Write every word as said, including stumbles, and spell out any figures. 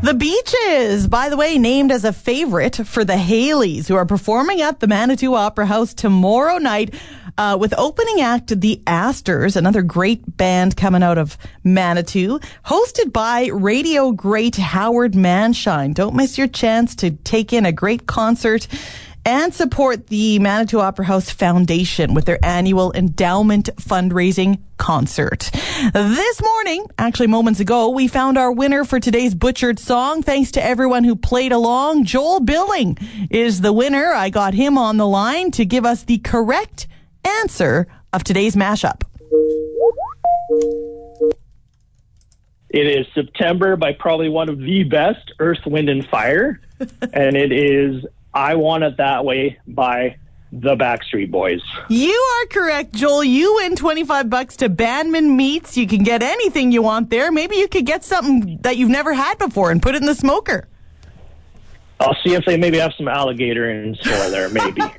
The Beaches, by the way, named as a favorite for the Haleys, who are performing at the Manitou Opera House tomorrow night uh, with opening act The Astors, another great band coming out of Manitou, hosted by radio great Howard Manshine. Don't miss your chance to take in a great concert and support the Manitou Opera House Foundation with their annual endowment fundraising concert. This morning, actually moments ago, we found our winner for today's Butchered Song. Thanks to everyone who played along. Joel Billing is the winner. I got him on the line to give us the correct answer of today's mashup. It is September by probably one of the best, Earth, Wind and Fire. And it is I Want It That Way by the Backstreet Boys. You are correct, Joel. You win twenty-five bucks to Bandman Meats. You can get anything you want there. Maybe you could get something that you've never had before and put it in the smoker. I'll see if they maybe have some alligator in store there, maybe.